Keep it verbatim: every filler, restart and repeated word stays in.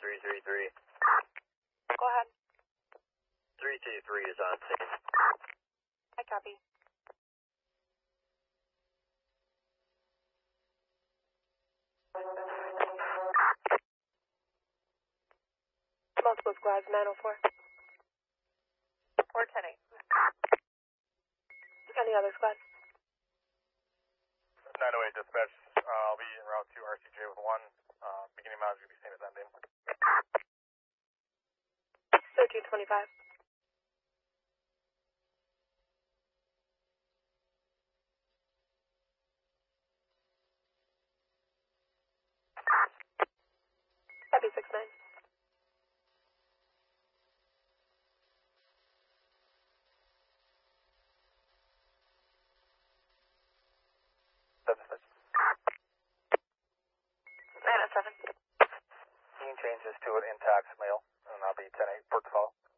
three three three. Go ahead. three two three is on scene. I copy. Multiple squads, nine oh four. four ten eight. Any other squads? nine oh eight dispatch, uh, I'll be en route to R C J with one. Uh, beginning mileage will be same as ending. thirteen twenty-five. Copy six nine. Scene changes to an intact male, and I'll be ten eight, port to follow.